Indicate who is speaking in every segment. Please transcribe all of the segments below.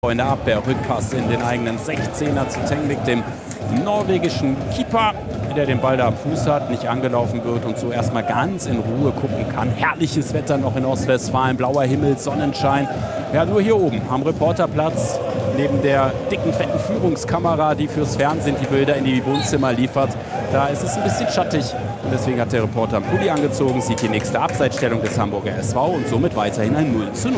Speaker 1: In der Abwehr, Rückpass in den eigenen 16er zu Tengvik, dem norwegischen Keeper, der den Ball da am Fuß hat, nicht angelaufen wird und so erstmal ganz in Ruhe gucken kann. Herrliches Wetter noch in Ostwestfalen, blauer Himmel, Sonnenschein. Ja, nur hier oben am Reporterplatz, neben der dicken, fetten Führungskamera, die fürs Fernsehen die Bilder in die Wohnzimmer liefert. Da ist es ein bisschen schattig und deswegen hat der Reporter einen Pulli angezogen, sieht die nächste Abseitsstellung des Hamburger SV und somit weiterhin ein 0:0.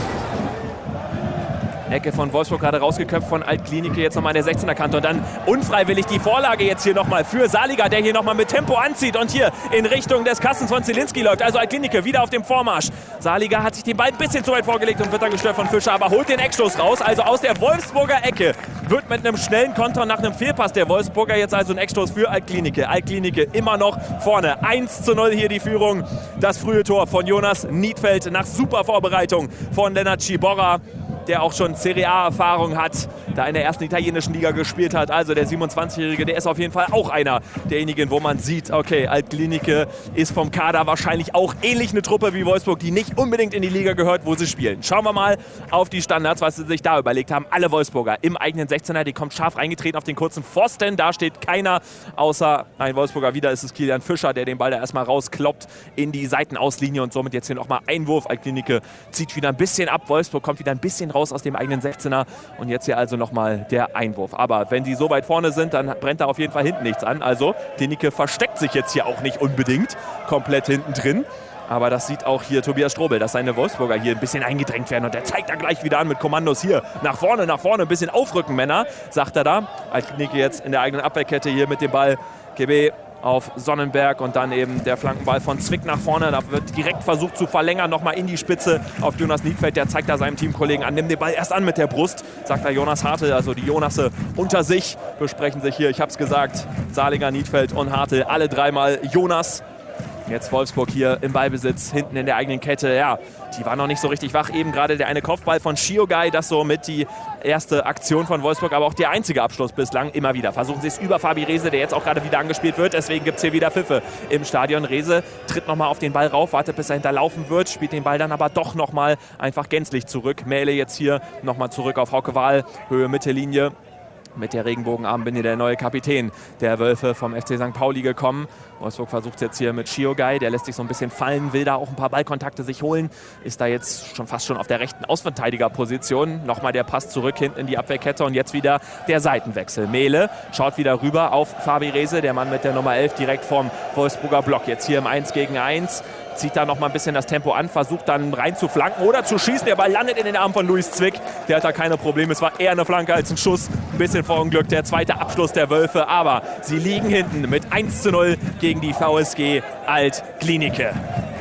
Speaker 2: Ecke von Wolfsburg gerade rausgeköpft von Alt-Klinike, jetzt nochmal an der 16er Kante und dann unfreiwillig die Vorlage jetzt hier nochmal für Saliga, der hier nochmal mit Tempo anzieht und hier in Richtung des Kastens von Zielinski läuft. Also Alt-Klinike wieder auf dem Vormarsch. Saliga hat sich den Ball ein bisschen zu weit vorgelegt und wird dann gestört von Fischer, aber holt den Eckstoß raus. Also aus der Wolfsburger Ecke wird mit einem schnellen Konter nach einem Fehlpass der Wolfsburger jetzt also ein Eckstoß für Alt-Klinike. Alt-Klinike immer noch vorne. 1:0 hier die Führung. Das frühe Tor von Jonas Niedfeld nach super Vorbereitung von Lennart Ciborra, der auch schon Serie A-Erfahrung hat, da in der ersten italienischen Liga gespielt hat. Also der 27-Jährige, der ist auf jeden Fall auch einer derjenigen, wo man sieht, okay, Alt-Klinike ist vom Kader wahrscheinlich auch ähnlich eine Truppe wie Wolfsburg, die nicht unbedingt in die Liga gehört, wo sie spielen. Schauen wir mal auf die Standards, was sie sich da überlegt haben. Alle Wolfsburger im eigenen 16er, die kommt scharf reingetreten auf den kurzen Pfosten. Da steht keiner außer ein Wolfsburger. Wieder ist es Kilian Fischer, der den Ball da erstmal rauskloppt in die Seitenauslinie und somit jetzt hier nochmal Einwurf. Alt-Klinike zieht wieder ein bisschen ab. Wolfsburg kommt wieder ein bisschen raus aus dem eigenen 16er und jetzt hier also nochmal der Einwurf. Aber wenn sie so weit vorne sind, dann brennt da auf jeden Fall hinten nichts an. Also Klinike versteckt sich jetzt hier auch nicht unbedingt komplett hinten drin. Aber das sieht auch hier Tobias Strobel, dass seine Wolfsburger hier ein bisschen eingedrängt werden. Und der zeigt da gleich wieder an mit Kommandos hier. Nach vorne, ein bisschen aufrücken, Männer, sagt er da. Alt-Klinike jetzt in der eigenen Abwehrkette hier mit dem Ball. GB auf Sonnenberg und dann eben der Flankenball von Zwick nach vorne. Da wird direkt versucht zu verlängern, nochmal in die Spitze auf Jonas Niedfeld. Der zeigt da seinem Teamkollegen an, nimmt den Ball erst an mit der Brust, sagt da Jonas Hartl. Also die Jonasse unter sich besprechen sich hier, ich habe es gesagt, Saliga, Niedfeld und Hartl, alle dreimal Jonas. Jetzt Wolfsburg hier im Ballbesitz, hinten in der eigenen Kette. Ja, die war noch nicht so richtig wach. Eben gerade der eine Kopfball von Shiogai, das so mit die erste Aktion von Wolfsburg, aber auch der einzige Abschluss bislang. Immer wieder versuchen sie es über Fabi Rehse, der jetzt auch gerade wieder angespielt wird. Deswegen gibt es hier wieder Pfiffe im Stadion. Rehse tritt nochmal auf den Ball rauf, wartet bis er hinterlaufen wird, spielt den Ball dann aber doch nochmal einfach gänzlich zurück. Mähle jetzt hier nochmal zurück auf Hauke Wahl, Höhe Mittellinie. Mit der Regenbogenarmbinde der neue Kapitän der Wölfe vom FC St. Pauli gekommen. Wolfsburg versucht es jetzt hier mit Shiogai, der lässt sich so ein bisschen fallen, will da auch ein paar Ballkontakte sich holen. Ist da jetzt fast schon auf der rechten Außenverteidigerposition. Nochmal der Pass zurück hinten in die Abwehrkette und jetzt wieder der Seitenwechsel. Mähle schaut wieder rüber auf Fabi Rehse, der Mann mit der Nummer 11 direkt vorm Wolfsburger Block. Jetzt hier im 1-gegen-1. Zieht da noch mal ein bisschen das Tempo an, versucht dann rein zu flanken oder zu schießen. Der Ball landet in den Armen von Luis Zwick. Der hat da keine Probleme. Es war eher eine Flanke als ein Schuss. Ein bisschen verunglückt. Der zweite Abschluss der Wölfe. Aber sie liegen hinten mit 1:0 gegen die VSG Alt-Klinike.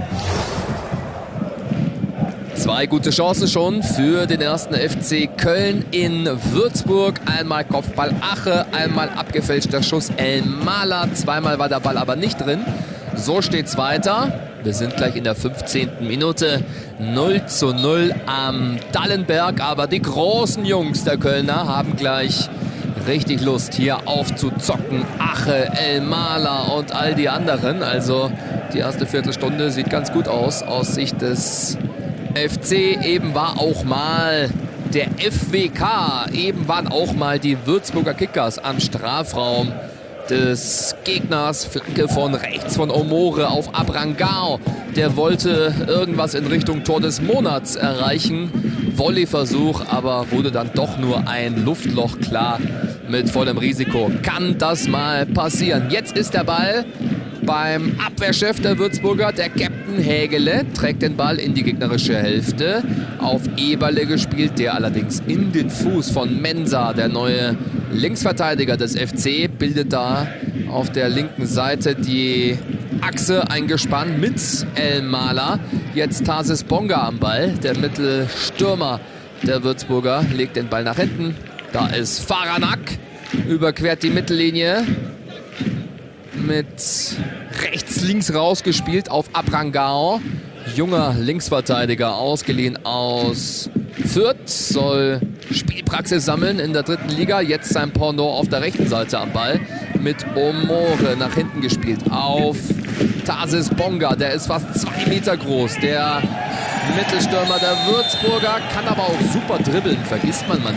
Speaker 3: Zwei gute Chancen schon für den ersten FC Köln in Würzburg. Einmal Kopfball Ache, einmal abgefälschter Schuss Elmaler. Zweimal war der Ball aber nicht drin. So steht's weiter. Wir sind gleich in der 15. Minute. 0:0 am Dallenberg. Aber die großen Jungs der Kölner haben gleich richtig Lust, hier aufzuzocken. Ache, Elmaler und all die anderen. Also die erste Viertelstunde sieht ganz gut aus Sicht des FC. Eben war auch mal der FWK. Eben waren auch mal die Würzburger Kickers am Strafraum des Gegners. Flanke von rechts von Omore auf Abrangao. Der wollte irgendwas in Richtung Tor des Monats erreichen. Volleyversuch, aber wurde dann doch nur ein Luftloch klar mit vollem Risiko. Kann das mal passieren? Jetzt ist der Ball beim Abwehrchef der Würzburger, der Captain Hägele, trägt den Ball in die gegnerische Hälfte. Auf Eberle gespielt, der allerdings in den Fuß von Mensah, der neue Linksverteidiger des FC, bildet da auf der linken Seite die Achse eingespannt mit Elmaler. Jetzt Tarsis Bonga am Ball, der Mittelstürmer der Würzburger, legt den Ball nach hinten. Da ist Faranak, überquert die Mittellinie. Mit rechts, links rausgespielt auf Abrangao. Junger Linksverteidiger, ausgeliehen aus Fürth, soll Spielpraxis sammeln in der 3. Liga. Jetzt sein Pendant auf der rechten Seite am Ball. Mit Omore nach hinten gespielt auf Tarsis Bonga. Der ist fast 2 Meter groß. Der Mittelstürmer der Würzburger kann aber auch super dribbeln, vergisst man manchmal.